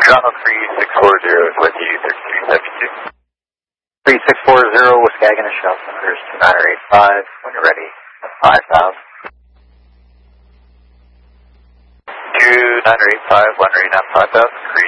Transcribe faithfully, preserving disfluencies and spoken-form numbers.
Toronto three six four zero is with you, thirty-three seventy-two. three six four zero, Wisconsin and Shelton, numbers two nine eight five, when you're ready, five thousand. two nine eight five, one rating on five thousand,